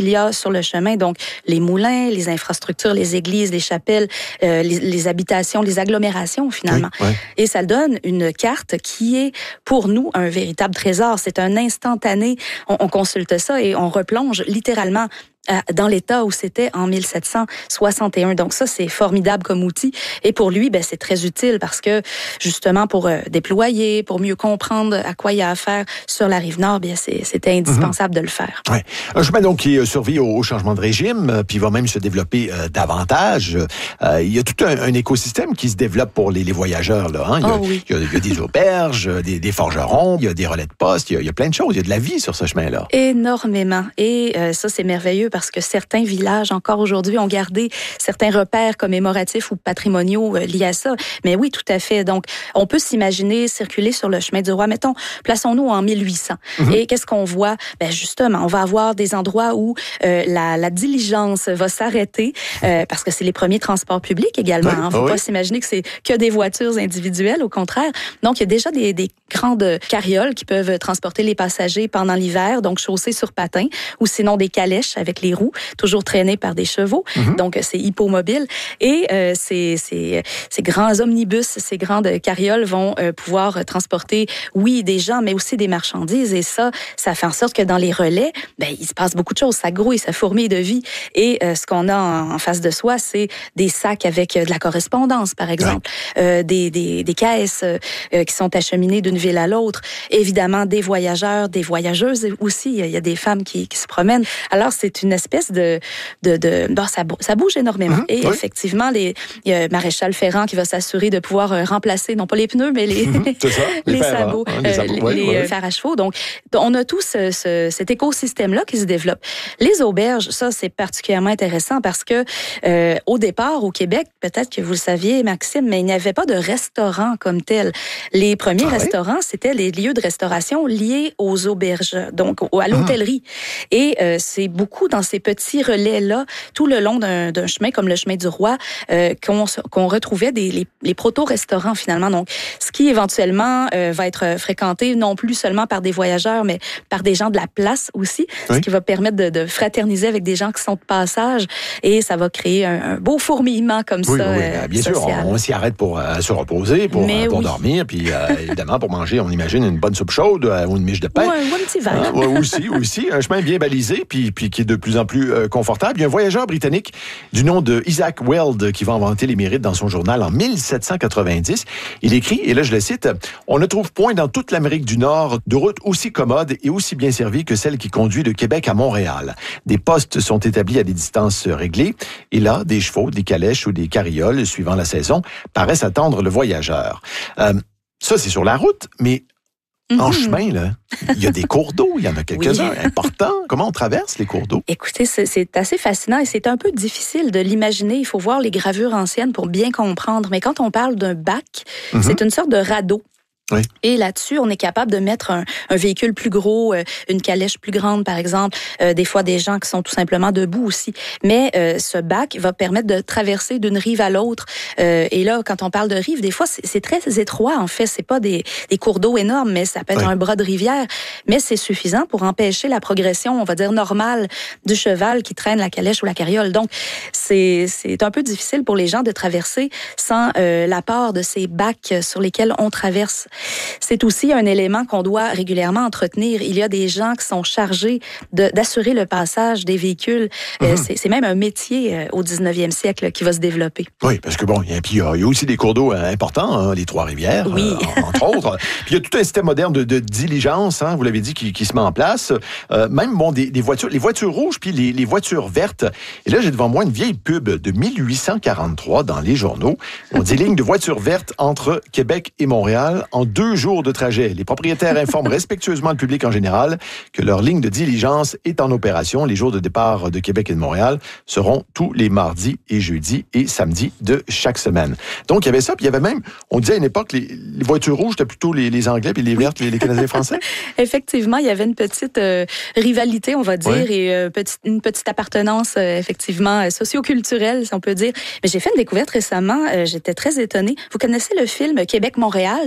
qu'il y a sur le chemin. Donc, les moulins, les infrastructures, les églises, les chapelles, les habitations, les agglomérations, finalement. Oui. Et ça donne une carte qui est, pour nous, un véritable trésor. C'est un instantané. On consulte ça et on replonge littéralement dans l'état où c'était en 1761. Donc ça, c'est formidable comme outil. Et pour lui, c'est très utile parce que, justement, pour déployer, pour mieux comprendre à quoi il y a affaire sur la Rive-Nord, c'était indispensable de le faire. Ouais. Un chemin donc qui survit au changement de régime, puis va même se développer davantage. Il y a tout un écosystème qui se développe pour les voyageurs. Là, hein? Il y a des auberges, des forgerons, il y a des relais de poste, il y a plein de choses. Il y a de la vie sur ce chemin-là. Énormément. Et ça, c'est merveilleux parce que certains villages, encore aujourd'hui, ont gardé certains repères commémoratifs ou patrimoniaux liés à ça. Mais oui, tout à fait. Donc, on peut s'imaginer circuler sur le chemin du roi. Mettons, plaçons-nous en 1800. Et qu'est-ce qu'on voit? Justement, on va avoir des endroits où la diligence va s'arrêter parce que c'est les premiers transports publics également. Il ne faut pas s'imaginer que c'est que des voitures individuelles, au contraire. Donc, il y a déjà des grandes carrioles qui peuvent transporter les passagers pendant l'hiver, donc chaussées sur patins, ou sinon des calèches avec les roues, toujours traînées par des chevaux. Donc, c'est hippomobile. Et ces grands omnibus, ces grandes carrioles vont pouvoir transporter, oui, des gens, mais aussi des marchandises. Et ça fait en sorte que dans les relais, il se passe beaucoup de choses. Ça grouille, ça fourmille de vie. Et ce qu'on a en face de soi, c'est des sacs avec de la correspondance, par exemple, des caisses qui sont acheminées d'une ville à l'autre. Évidemment, des voyageurs, des voyageuses aussi. Il y a des femmes qui se promènent. Alors, c'est une espèce ça bouge énormément. Et effectivement, il y a Maréchal Ferrand qui va s'assurer de pouvoir remplacer, non pas les pneus, mais les sabots, les fers à chevaux. Donc, on a tout cet écosystème-là qui se développe. Les auberges, ça, c'est particulièrement intéressant parce que au départ, au Québec, peut-être que vous le saviez, Maxime, mais il n'y avait pas de restaurant comme tel. Les premiers restaurants, c'était les lieux de restauration liés aux auberges, donc à l'hôtellerie. Et c'est beaucoup dans ces petits relais-là, tout le long d'un chemin comme le chemin du roi, qu'on retrouvait les proto-restaurants finalement. Donc, ce qui éventuellement va être fréquenté non plus seulement par des voyageurs, mais par des gens de la place aussi, ce qui va permettre de fraterniser avec des gens qui sont de passage et ça va créer un beau fourmillement comme ça. Bien social. sûr, on s'y arrête pour se reposer, pour dormir, puis évidemment pour manger, on imagine une bonne soupe chaude ou une miche de pain. Ou un petit verre. Aussi, un chemin bien balisé, puis qui est de plus en plus confortable. Il y a un voyageur britannique du nom de Isaac Weld qui va inventer les mérites dans son journal en 1790. Il écrit, et là je le cite, « On ne trouve point dans toute l'Amérique du Nord de route aussi commode et aussi bien servie que celle qui conduit de Québec à Montréal. Des postes sont établis à des distances réglées, et là, des chevaux, des calèches ou des carrioles, suivant la saison, paraissent attendre le voyageur. » Ça, c'est sur la route, mais en chemin, là, il y a des cours d'eau, il y en a quelques-uns importants. Comment on traverse les cours d'eau? Écoutez, c'est assez fascinant et c'est un peu difficile de l'imaginer. Il faut voir les gravures anciennes pour bien comprendre. Mais quand on parle d'un bac, c'est une sorte de radeau. Oui. Et là-dessus, on est capable de mettre un véhicule plus gros, une calèche plus grande, par exemple. Des fois, des gens qui sont tout simplement debout aussi. Mais ce bac va permettre de traverser d'une rive à l'autre. Et là, quand on parle de rive, des fois, c'est très étroit, en fait. C'est pas des cours d'eau énormes, mais ça peut être un bras de rivière. Mais c'est suffisant pour empêcher la progression, on va dire, normale du cheval qui traîne la calèche ou la carriole. Donc, c'est un peu difficile pour les gens de traverser sans l'apport de ces bacs sur lesquels on traverse. C'est aussi un élément qu'on doit régulièrement entretenir. Il y a des gens qui sont chargés d'assurer le passage des véhicules. C'est même un métier au 19e siècle qui va se développer. Oui, parce que il y a aussi des cours d'eau importants, les Trois-Rivières, entre autres. Puis il y a tout un système moderne de diligence, vous l'avez dit, qui se met en place. Même, des voitures, les voitures rouges puis les voitures vertes. Et là, j'ai devant moi une vieille pub de 1843 dans les journaux. On dit ligne de voitures vertes entre Québec et Montréal en 2 jours de trajet. Les propriétaires informent respectueusement le public en général que leur ligne de diligence est en opération. Les jours de départ de Québec et de Montréal seront tous les mardis et jeudis et samedis de chaque semaine. Donc, il y avait ça. Puis il y avait même, on disait à une époque, les voitures rouges, c'était plutôt les Anglais, puis les vertes, les Canadiens français. Effectivement, il y avait une petite rivalité, on va dire, et une petite appartenance, effectivement, socio-culturelle, si on peut dire. Mais j'ai fait une découverte récemment. J'étais très étonnée. Vous connaissez le film Québec-Montréal de Ricardo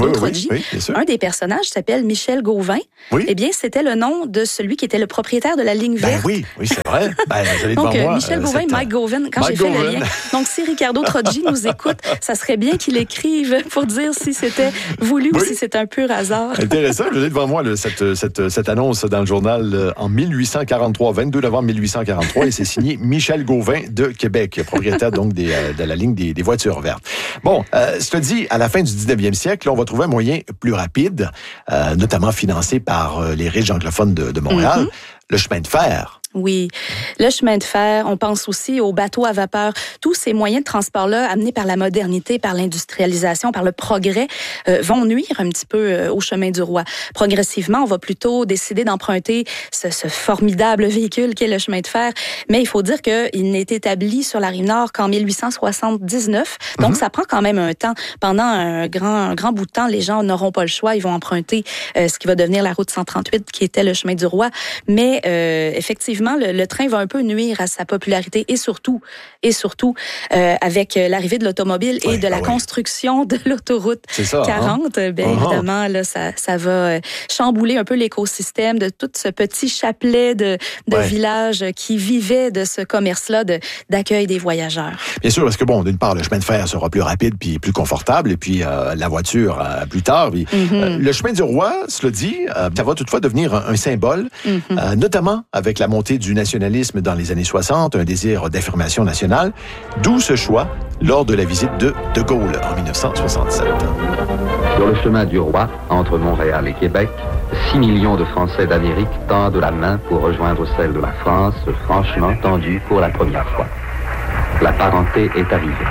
Troggi. Oui, bien sûr. Un des personnages s'appelle Michel Gauvin. Oui. Eh bien, c'était le nom de celui qui était le propriétaire de la ligne verte. Oui, c'est vrai. J'allais devant donc, moi. Michel Gauvin, Mike Gauvin, quand j'ai fait le lien. Donc, si Ricardo Troggi nous écoute, ça serait bien qu'il écrive pour dire si c'était voulu ou si c'est un pur hasard. Intéressant. J'ai devant moi cette annonce dans le journal en 1843, 22 novembre 1843, et c'est signé Michel Gauvin de Québec, propriétaire donc de la ligne des voitures vertes. Bon, cela dit, à la fin du 19e siècle, on va trouver un moyen plus rapide, notamment financé par les riches anglophones de Montréal, le chemin de fer. Oui, le chemin de fer, on pense aussi aux bateaux à vapeur. Tous ces moyens de transport-là, amenés par la modernité, par l'industrialisation, par le progrès, vont nuire un petit peu au chemin du roi. Progressivement, on va plutôt décider d'emprunter ce formidable véhicule qu'est le chemin de fer. Mais il faut dire qu'il n'est établi sur la Rive-Nord qu'en 1879. Donc, ça prend quand même un temps. Pendant un grand bout de temps, les gens n'auront pas le choix. Ils vont emprunter ce qui va devenir la route 138, qui était le chemin du roi. Mais effectivement, le train va un peu nuire à sa popularité et surtout avec l'arrivée de l'automobile et de la construction de l'autoroute 40, évidemment, là, ça va chambouler un peu l'écosystème de tout ce petit chapelet de villages qui vivaient de ce commerce-là d'accueil des voyageurs. Bien sûr, parce que d'une part, le chemin de fer sera plus rapide puis plus confortable, et puis la voiture plus tard. Puis, le chemin du roi, cela dit, ça va toutefois devenir un symbole, notamment avec la montée du nationalisme dans les années 60, un désir d'affirmation nationale, d'où ce choix lors de la visite de Gaulle en 1967. Sur le chemin du roi, entre Montréal et Québec, 6 millions de Français d'Amérique tendent la main pour rejoindre celle de la France, franchement tendue pour la première fois. La parenté est arrivée.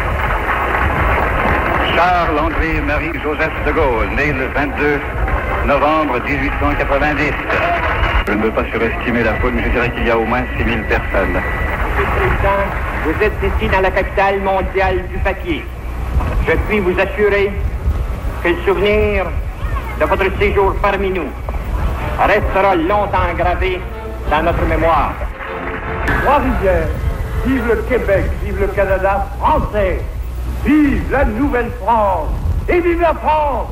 Charles-André Marie-Joseph de Gaulle, né le 22 novembre 1890. Je ne veux pas surestimer la foule, mais je dirais qu'il y a au moins 6 000 personnes. Monsieur le Président, vous êtes ici dans la capitale mondiale du papier. Je puis vous assurer que le souvenir de votre séjour parmi nous restera longtemps gravé dans notre mémoire. Trois-Rivières, vive le Québec, vive le Canada français, vive la Nouvelle-France et vive la France!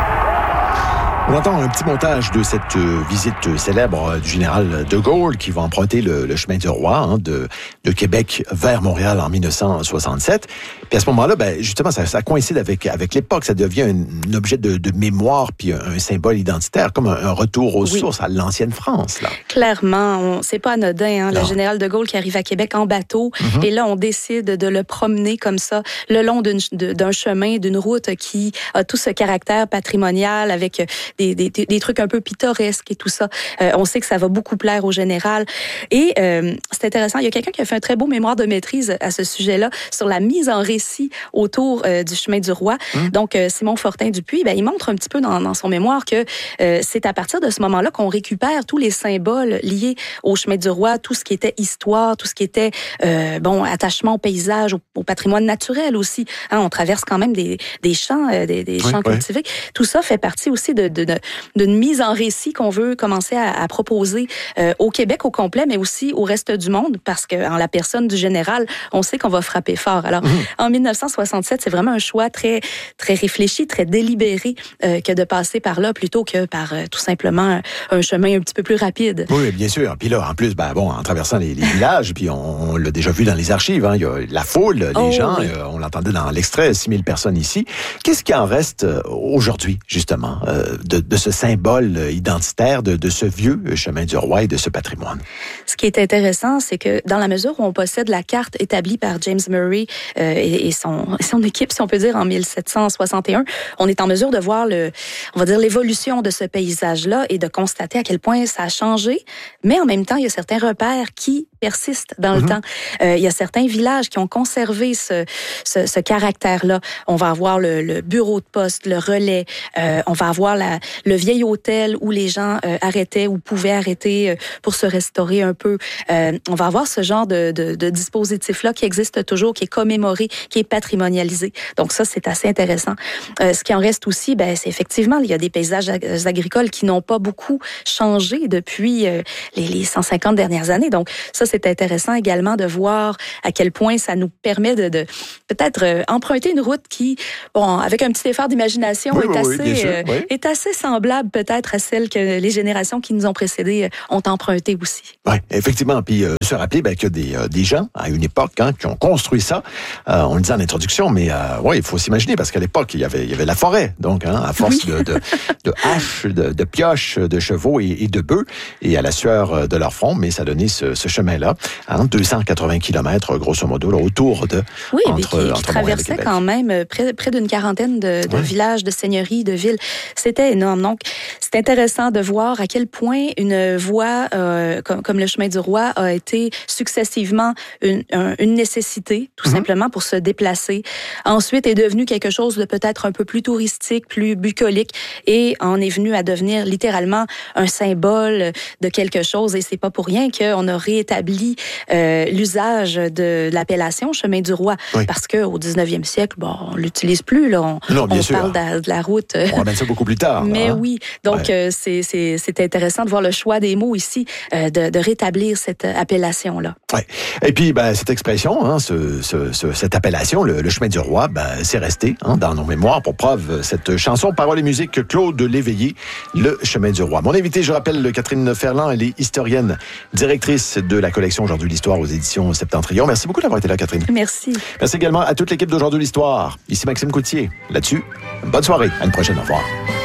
On entend un petit montage de cette visite célèbre du général de Gaulle qui va emprunter le chemin du roi de Québec vers Montréal en 1967. Puis à ce moment-là, justement, ça coïncide avec l'époque. Ça devient un objet de mémoire puis un symbole identitaire, comme un retour aux sources, à l'ancienne France. Là. Clairement, c'est pas anodin. Le général de Gaulle qui arrive à Québec en bateau, et là, on décide de le promener comme ça, le long d'un chemin, d'une route qui a tout ce caractère patrimonial avec des trucs un peu pittoresques et tout ça. On sait que ça va beaucoup plaire au général. Et c'est intéressant, il y a quelqu'un qui a fait un très beau mémoire de maîtrise à ce sujet-là sur la mise en récit autour du chemin du roi. Donc, Simon Fortin-Dupuis, il montre un petit peu dans son mémoire que c'est à partir de ce moment-là qu'on récupère tous les symboles liés au chemin du roi, tout ce qui était histoire, tout ce qui était attachement au paysage, au patrimoine naturel aussi. On traverse quand même des champs, des champs cultivés. Tout ça fait partie aussi d'une mise en récit qu'on veut commencer à proposer au Québec au complet, mais aussi au reste du monde, parce qu'en la personne du général, on sait qu'on va frapper fort. Alors, en 1967, c'est vraiment un choix très, très réfléchi, très délibéré que de passer par là plutôt que par tout simplement un chemin un petit peu plus rapide. Oui, bien sûr. Puis là, en plus, en traversant les villages, puis on l'a déjà vu dans les archives, il y a la foule, les gens, on l'entendait dans l'extrait, 6 000 personnes ici. Qu'est-ce qui en reste aujourd'hui, justement, de ce symbole identitaire, de ce vieux chemin du roi et de ce patrimoine? Ce qui est intéressant, c'est que dans la mesure où on possède la carte établie par James Murray et son équipe, si on peut dire, en 1761, on est en mesure de voir l'évolution de ce paysage-là et de constater à quel point ça a changé. Mais en même temps, il y a certains repères qui persistent dans le temps. Il y a certains villages qui ont conservé ce caractère-là. On va avoir le bureau de poste, le relais. On va avoir le vieil hôtel où les gens arrêtaient ou pouvaient arrêter pour se restaurer un peu. On va avoir ce genre de dispositif-là qui existe toujours, qui est commémoré, qui est patrimonialisé. Donc ça, c'est assez intéressant. Ce qui en reste aussi, c'est effectivement, il y a des paysages agricoles qui n'ont pas beaucoup changé depuis les 150 dernières années. Donc ça, c'est intéressant également de voir à quel point ça nous permet de peut-être emprunter une route qui, bon, avec un petit effort d'imagination, est assez semblable peut-être à celle que les générations qui nous ont précédés ont empruntée aussi. Oui, effectivement. Puis se rappeler qu'il y a des gens à une époque qui ont construit ça. On le disait en introduction, mais il faut s'imaginer parce qu'à l'époque il y avait la forêt, donc à force de haches, de pioches, de chevaux et de bœufs, et à la sueur de leur front, mais ça donnait ce chemin-là, 280 km grosso modo là, autour de qui traversait quand même près d'une quarantaine de villages, de seigneuries, de villes. C'était énorme. Donc c'est intéressant de voir à quel point une voie comme le chemin du roi a été successivement une nécessité, tout simplement, pour se déplacer. Ensuite, est devenu quelque chose de peut-être un peu plus touristique, plus bucolique, et en est venu à devenir littéralement un symbole de quelque chose. Et c'est pas pour rien qu'on a réétabli l'usage de l'appellation chemin du roi, parce qu'au 19e siècle, on l'utilise plus. Là, on parle de la route. On ramène ça beaucoup plus tard. Mais oui, donc c'est intéressant de voir le choix des mots ici, de rétablir cette appellation-là. Ouais. Et puis, cette expression, cette appellation, le chemin du roi, c'est resté dans nos mémoires. Pour preuve, cette chanson, paroles et musique, Claude Léveillé, le chemin du roi. Mon invité, je rappelle, Catherine Ferland, elle est historienne, directrice de la collection Aujourd'hui l'Histoire aux éditions Septentrion. Merci beaucoup d'avoir été là, Catherine. Merci. Merci également à toute l'équipe d'Aujourd'hui l'Histoire. Ici Maxime Coutier. Là-dessus, bonne soirée. À une prochaine. Au revoir.